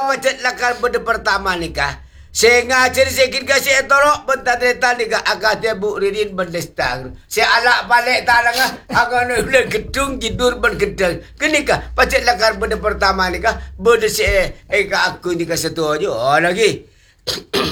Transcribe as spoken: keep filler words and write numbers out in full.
macet lakar benda pertama nikah. Saya ngajar sikit kasih etorok bentar cerita nikah agak dia bu ririn berdestar. Saya alak balik talangah agak nak gedung tidur bergedang. Kenikah macet lakar benda pertama nikah benda saya eh aku nikah satu aja lagi.